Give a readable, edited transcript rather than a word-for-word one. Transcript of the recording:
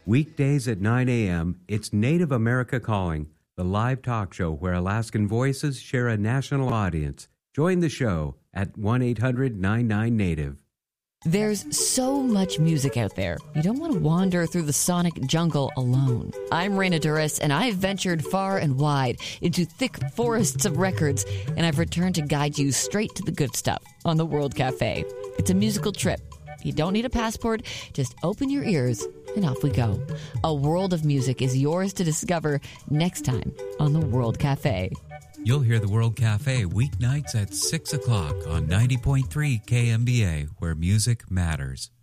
Weekdays at 9 a.m., it's Native America Calling, the live talk show where Alaskan voices share a national audience. Join the show at 1-800-99-NATIVE. There's so much music out there. You don't want to wander through the sonic jungle alone. I'm Raina Duras, and I've ventured far and wide into thick forests of records, and I've returned to guide you straight to the good stuff on the World Cafe. It's a musical trip. You don't need a passport. Just open your ears, and off we go. A world of music is yours to discover next time on the World Cafe. You'll hear the World Cafe weeknights at 6 o'clock on 90.3 KMBA, where music matters.